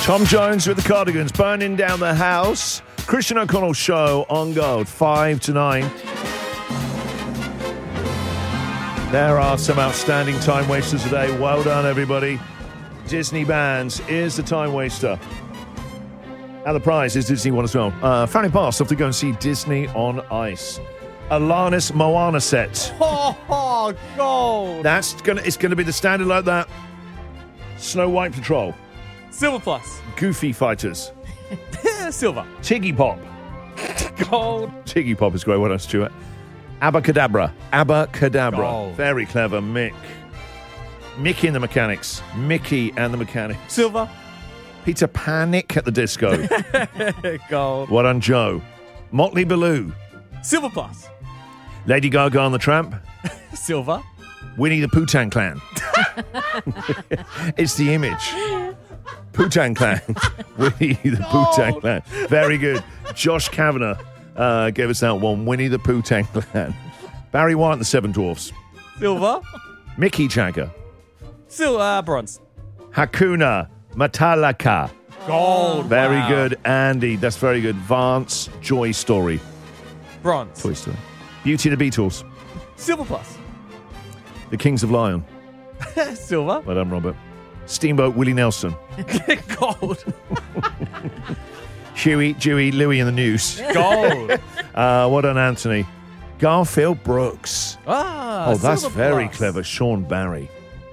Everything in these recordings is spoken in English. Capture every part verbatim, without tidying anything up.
Tom Jones with the Cardigans, burning down the house. Christian O'Connell show on Gold, five to nine. There are some outstanding time wasters today. Well done, everybody. Disney Bands is the time waster. And the prize is Disney One as well. Uh, Fanny Pass, off to go and see Disney on Ice. Alanis Moana set. Oh, oh gold. That's gonna. It's gonna be the standard like that. Snow White Patrol. Silver plus. Goofy Fighters. Silver. Tiggy Pop. Gold. Tiggy Pop is great. What else, Stuart? Abacadabra. Abacadabra. Gold. Very clever, Mick. Mickey and the Mechanics. Mickey and the Mechanics. Silver. Peter Panic at the Disco. Gold. What on Joe? Motley Baloo. Silver plus. Lady Gaga and the Tramp. Silver. Winnie the Pooh-Tang Clan. It's the image. Pooh-Tang Clan. Winnie the Pooh-Tang Clan. Very good. Josh Kavanagh uh, gave us that one. Winnie the Pooh-Tang Clan. Barry White and the Seven Dwarfs. Silver. Mickey Jagger. Silver. Uh, bronze. Hakuna Matata. Gold. Very wow. good, Andy. That's very good. Vance Joy Story. Bronze. Toy Story. Beauty and the Beatles. Silver plus. The Kings of Lion. Silver. Well done, Robert. Steamboat Willie Nelson. Gold. Huey, Dewey, Louie and the News. Gold. Uh, well done, Anthony. Garfield Brooks. Ah, Oh, that's silver very plus. clever. Sean Barry.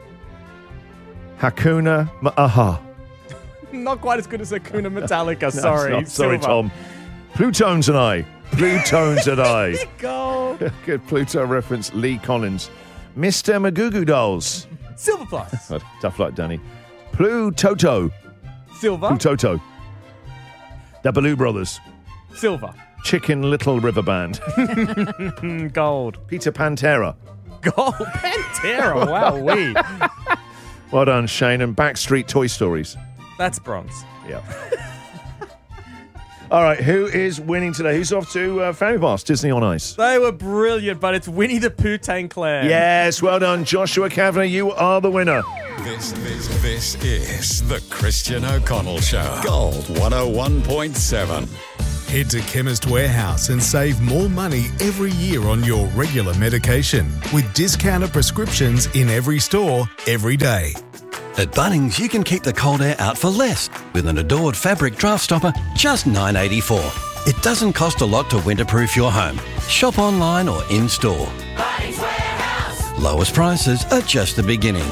Hakuna Ma'aha. Not quite as good as Hakuna Metallica. No, Sorry. it's not. Sorry, Silver. Tom. Plutones and I. Plutones and I. Gold. Good Pluto reference. Lee Collins. Mister Magugu Dolls. Silver plus. Tough luck, Danny. Plutoto. Silver. Plutoto. The Baloo Brothers. Silver. Chicken Little River Band. Gold. Peter Pantera. Gold. Pantera. Wow, we. Well done, Shane. And Backstreet Toy Stories. That's bronze. Yeah. All right, who is winning today? Who's off to uh, Fanny Pass, Disney on Ice? They were brilliant, but it's Winnie the Pooh-Tang Clan. Yes, well done, Joshua Kavanagh. You are the winner. This, this, this is the Christian O'Connell Show. Gold one oh one point seven. Head to Chemist Warehouse and save more money every year on your regular medication with discounted prescriptions in every store, every day. At Bunnings, you can keep the cold air out for less with an Adored fabric draft stopper, just nine dollars eighty-four. It doesn't cost a lot to winterproof your home. Shop online or in-store. Bunnings Warehouse. Lowest prices are just the beginning.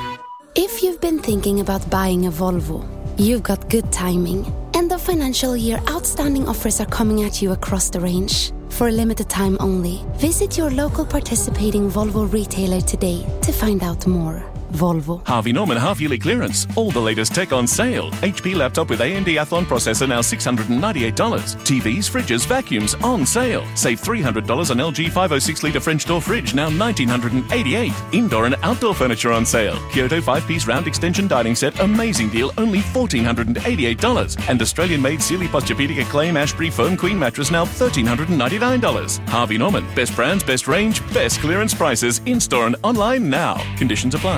If you've been thinking about buying a Volvo, you've got good timing. End of financial year outstanding offers are coming at you across the range. For a limited time only, visit your local participating Volvo retailer today to find out more. Volvo. Harvey Norman half-yearly clearance. All the latest tech on sale. H P laptop with A M D Athlon processor now six hundred ninety-eight dollars. T Vs, fridges, vacuums on sale. Save three hundred dollars on L G five oh six litre French door fridge now one thousand nine hundred eighty-eight dollars. Indoor and outdoor furniture on sale. Kyoto five-piece round extension dining set. Amazing deal. Only one thousand four hundred eighty-eight dollars. And Australian-made Sealy Posturepedic Acclaim Ashbury Foam Queen mattress now one thousand three hundred ninety-nine dollars. Harvey Norman. Best brands, best range, best clearance prices. In-store and online now. Conditions apply.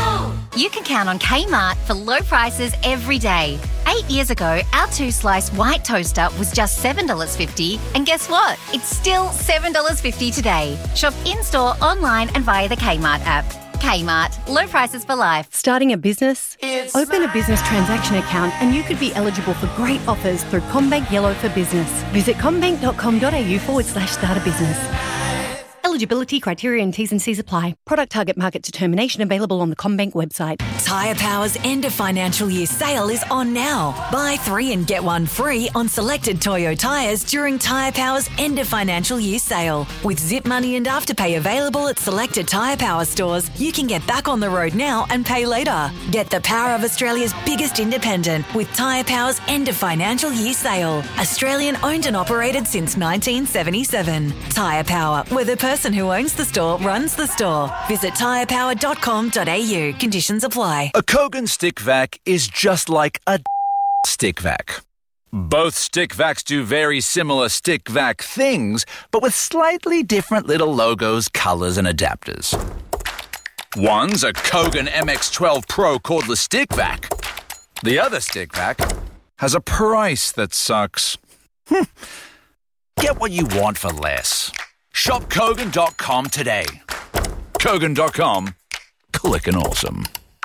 You can count on Kmart for low prices every day. Eight years ago, our two-slice white toaster was just seven dollars fifty, and guess what? It's still seven dollars fifty today. Shop in-store, online, and via the Kmart app. Kmart, low prices for life. Starting a business? It's Open a business transaction account and you could be eligible for great offers through CommBank Yellow for Business. Visit commbank.com.au forward slash start a business. Eligibility criteria and T's and C's apply. Product target market determination available on the CommBank website. Tyre Power's end of financial year sale is on now. Buy three and get one free on selected Toyo tyres during Tyre Power's end of financial year sale. With Zip Money and Afterpay available at selected Tyre Power stores, you can get back on the road now and pay later. Get the power of Australia's biggest independent with Tyre Power's end of financial year sale. Australian owned and operated since nineteen seventy-seven. Tyre Power, where the person who owns the store runs the store. Visit tyre power dot com dot a u. Conditions apply. A Kogan stick vac is just like a stick vac. Both stick vacs do very similar stick vac things, but with slightly different little logos, colors, and adapters. One's a Kogan M X twelve Pro cordless stick vac. The other stick vac has a price that sucks. Get what you want for less. Shop Kogan dot com today. Kogan dot com. Clickin' awesome.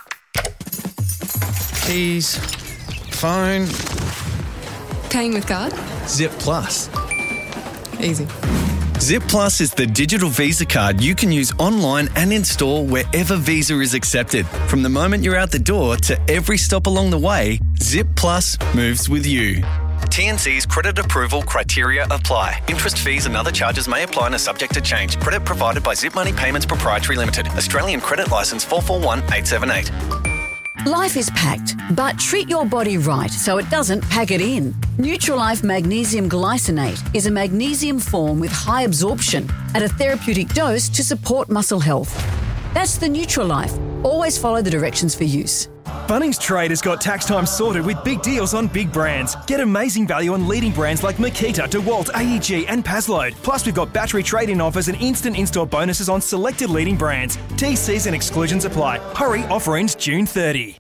Keys. Phone. Paying with card? Zip Plus. Easy. Zip Plus is the digital Visa card you can use online and in store wherever Visa is accepted. From the moment you're out the door to every stop along the way, Zip Plus moves with you. T N C's credit approval criteria apply. Interest, fees and other charges may apply and are subject to change. Credit provided by Zip Money Payments Proprietary Limited. Australian Credit Licence four four one eight seven eight. Life is packed, but treat your body right so it doesn't pack it in. Nutrilife Magnesium Glycinate is a magnesium form with high absorption at a therapeutic dose to support muscle health. That's the Nutrilife. Always follow the directions for use. Bunnings Trade has got tax time sorted with big deals on big brands. Get amazing value on leading brands like Makita, DeWalt, A E G and Pazload. Plus, we've got battery trade-in offers and instant in-store bonuses on selected leading brands. T Cs and exclusions apply. Hurry, offer ends June thirtieth.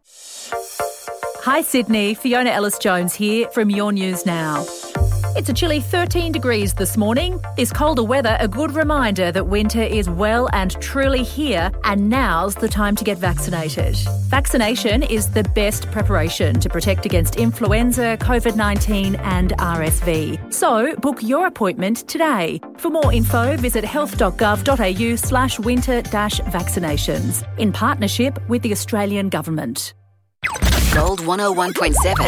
Hi Sydney, Fiona Ellis-Jones here from Your News Now. It's a chilly thirteen degrees this morning. This colder weather a good reminder that winter is well and truly here, and now's the time to get vaccinated. Vaccination is the best preparation to protect against influenza, COVID nineteen and R S V. So book your appointment today. For more info, visit health dot gov dot a u slash winter dash vaccinations in partnership with the Australian Government. Gold one oh one point seven.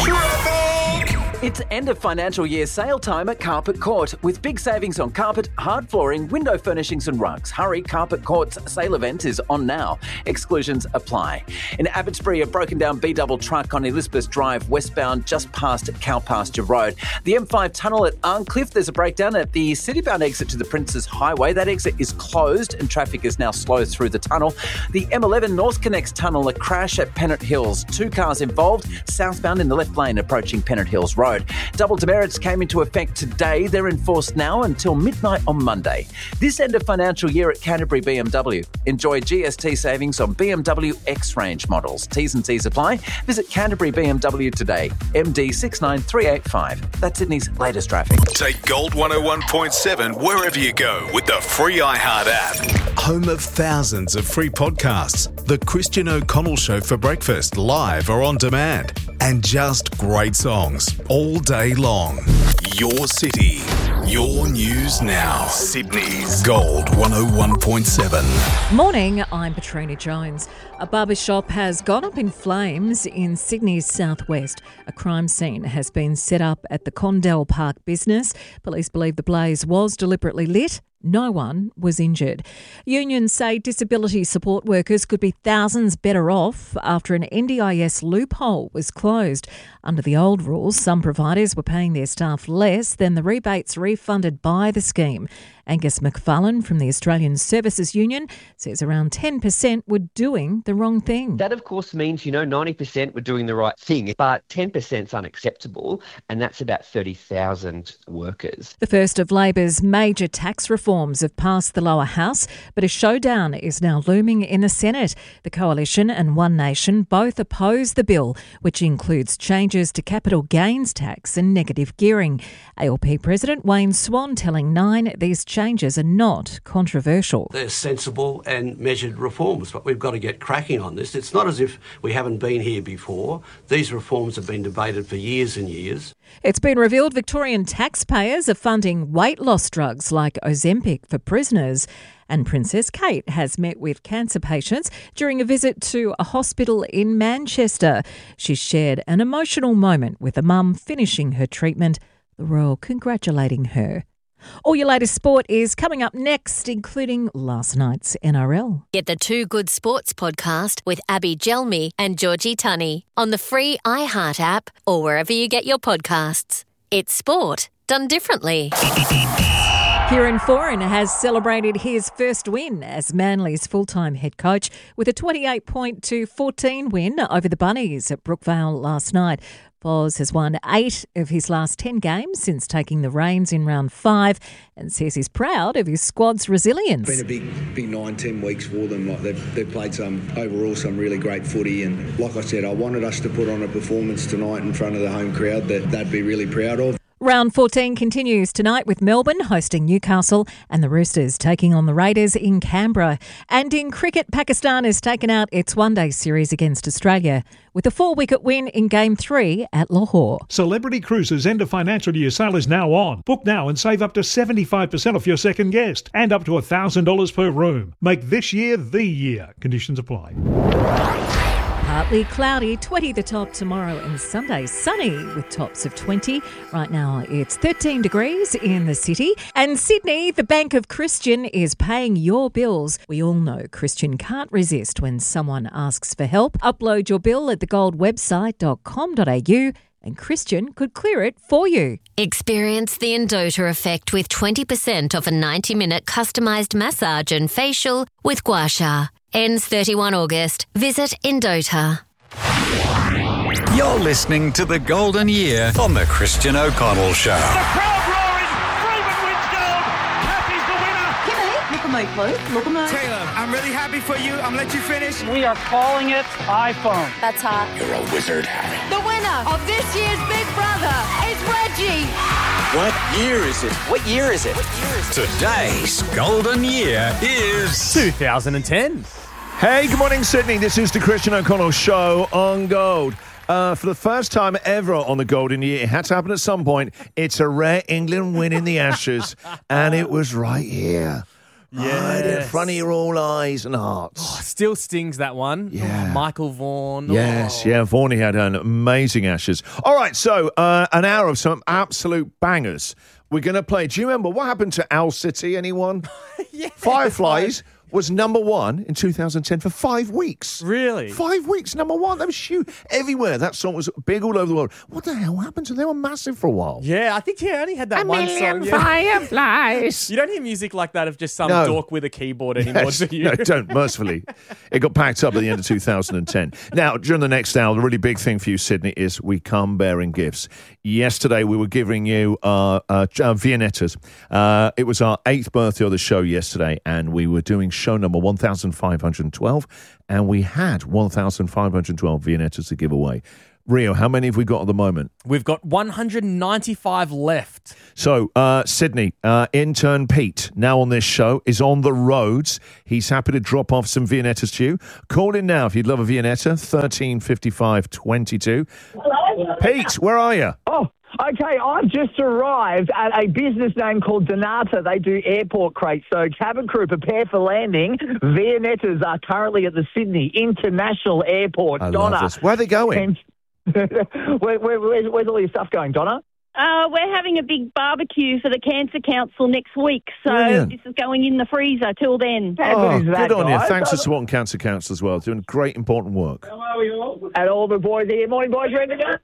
It's end of financial year sale time at Carpet Court with big savings on carpet, hard flooring, window furnishings and rugs. Hurry, Carpet Court's sale event is on now. Exclusions apply. In Abbotsbury, a broken down B-double truck on Elizabeth Drive westbound just past Cowpasture Road. The M five tunnel at Arncliffe, there's a breakdown at the citybound exit to the Princes Highway. That exit is closed and traffic is now slow through the tunnel. The M eleven North Connects tunnel, a crash at Pennant Hills. Two cars involved, southbound in the left lane approaching Pennant Hills Road. Double demerits came into effect today. They're enforced now until midnight on Monday. This end of financial year at Canterbury B M W. Enjoy G S T savings on B M W X-Range models. T's and C's apply. Visit Canterbury B M W today. M D six nine three eight five. That's Sydney's latest traffic. Take Gold one oh one point seven wherever you go with the free iHeart app. Home of thousands of free podcasts. The Christian O'Connell Show for breakfast, live or on demand. And just great songs all day long. Your city, your news now. Sydney's Gold one oh one point seven. Morning, I'm Petrina Jones. A barber shop has gone up in flames in Sydney's southwest. A crime scene has been set up at the Condell Park business. Police believe the blaze was deliberately lit. No one was injured. Unions say disability support workers could be thousands better off after an N D I S loophole was closed. Under the old rules, some providers were paying their staff less than the rebates refunded by the scheme. Angus McFarlane from the Australian Services Union says around ten percent were doing the wrong thing. That, of course, means, you know, ninety percent were doing the right thing, but ten percent is unacceptable, and that's about thirty thousand workers. The first of Labor's major tax reforms have passed the lower house, but a showdown is now looming in the Senate. The Coalition and One Nation both oppose the bill, which includes changes to capital gains tax and negative gearing. A L P President Wayne Swan telling Nine these changes are not controversial. They're sensible and measured reforms, but we've got to get cracking on this. It's not as if we haven't been here before. These reforms have been debated for years and years. It's been revealed Victorian taxpayers are funding weight loss drugs like Ozempic for prisoners. And Princess Kate has met with cancer patients during a visit to a hospital in Manchester. She shared an emotional moment with a mum finishing her treatment, the royal congratulating her. All your latest sport is coming up next, including last night's N R L. Get the Two Good Sports podcast with Abby Gelmi and Georgie Tunney on the free iHeart app or wherever you get your podcasts. It's sport done differently. Kieran Foran has celebrated his first win as Manly's full-time head coach with a twenty-eight point to fourteen win over the Bunnies at Brookvale last night. Foz has won eight of his last ten games since taking the reins in round five and says he's proud of his squad's resilience. It's been a big, big nine, ten weeks for them. Like they've, they've played some, overall, some really great footy. And like I said, I wanted us to put on a performance tonight in front of the home crowd that they'd be really proud of. Round fourteen continues tonight with Melbourne hosting Newcastle and the Roosters taking on the Raiders in Canberra. And in cricket, Pakistan has taken out its one-day series against Australia with a four-wicket win in Game three at Lahore. Celebrity Cruises' end of financial year sale is now on. Book now and save up to seventy-five percent off your second guest and up to one thousand dollars per room. Make this year the year. Conditions apply. Partly cloudy, twenty the top tomorrow, and Sunday sunny with tops of twenty. Right now it's thirteen degrees in the city. And Sydney, the Bank of Christian is paying your bills. We all know Christian can't resist when someone asks for help. Upload your bill at the gold website dot com dot a u and Christian could clear it for you. Experience the Endota effect with twenty percent off a ninety-minute customised massage and facial with Gua Sha. Ends thirty-first of August. Visit Endota. You're listening to The Golden Year on The Christian O'Connell Show. The crowd roaring. Freeman wins gold. Cappy's the winner. Kimmy, look at me, please. Look at me. Taylor, I'm really happy for you. I'm going to let you finish. We are calling it iPhone. That's hot. You're a wizard, Harry. The winner of this year's Big Brother is Reggie. What year is it? What year is it? What year is it? Today's Golden Year is two thousand ten. Hey, good morning, Sydney. This is the Christian O'Connell Show on Gold. Uh, for the first time ever on the Golden Year, it had to happen at some point. It's a rare England win in the Ashes, and it was right here. Yes. Right in front of your all eyes and hearts. Oh, still stings, that one. Yeah. Oh, Michael Vaughan. Yes, oh. yeah, Vaughan had an amazing Ashes. All right, so uh, an hour of some absolute bangers. We're going to play. Do you remember what happened to Owl City, anyone? Yes, Fireflies was number one in two thousand ten for five weeks. Really? Five weeks, number one. That was huge. Everywhere. That song was big all over the world. What the hell happened to them? They were massive for a while. Yeah, I think he only had that a one million song. Yeah. fireflies. You don't hear music like that of just some No. dork with a keyboard anymore, Yes. do you? No, don't, mercifully. It got packed up at the end of two thousand ten. Now, during the next hour, the really big thing for you, Sydney, is we come bearing gifts. Yesterday, we were giving you uh, uh, uh, Viennettas. Uh, it was our eighth birthday of the show yesterday, and we were doing show number one thousand five hundred twelve, and we had one thousand five hundred twelve Viennettas to give away. Rio, how many have we got at the moment? We've got one hundred ninety-five left. So, uh, Sydney, uh, intern Pete, now on this show, is on the roads. He's happy to drop off some Viennettas to you. Call in now if you'd love a Viennetta, thirteen fifty-five twenty-two. Hello? Pete, where are you? Oh, okay, I've just arrived at a business name called Donata. They do airport crates. So cabin crew, prepare for landing. Viennettas are currently at the Sydney International Airport. I Donna. love this. Where are they going? where, where, where's, where's all your stuff going, Donna? Uh, we're having a big barbecue for the Cancer Council next week, so Brilliant. this is going in the freezer till then. Oh, good that, on you. guys? Thanks for supporting Cancer Council as well. Doing great, important work. And all the boys here. Morning, boys. Ready to go?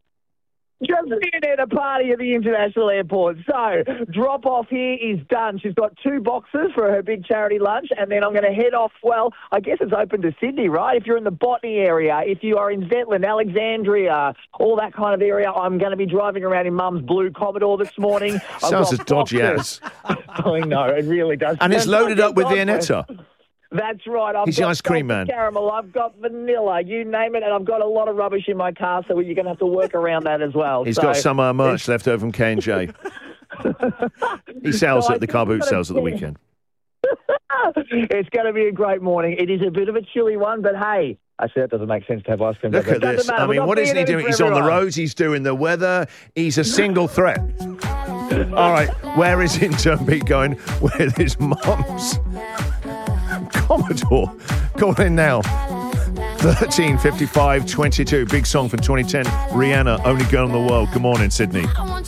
Just been at a party at the International Airport. So, drop off here is done. She's got two boxes for her big charity lunch, and then I'm going to head off. Well, I guess it's open to Sydney, right? If you're in the Botany area, if you are in Zetland, Alexandria, all that kind of area, I'm going to be driving around in Mum's blue Commodore this morning. I've Sounds got as dodgy boxes. as. I know, it really does. And it's Sounds loaded like up with a Viennetta. That's right. I've He's the got ice cream salted man. caramel. I've got vanilla. You name it, and I've got a lot of rubbish in my car, so you're going to have to work around that as well. He's so, got some uh, merch left over from K and J. He sells So I it. The think car boot I'm sells at the gonna- weekend. It's going to be a great morning. It is a bit of a chilly one, but hey, actually that doesn't make sense to have ice cream. Look does it? at Doesn't this. matter. I We've mean, got what isn't he Viennettas doing? for He's on the everyone. roads. He's doing the weather. He's a single threat. All right, where is intern Pete going with his mum's Commodore? Call in now. thirteen fifty-five twenty-two. Big song from twenty ten. Rihanna, Only Girl in the World. Good morning, Sydney.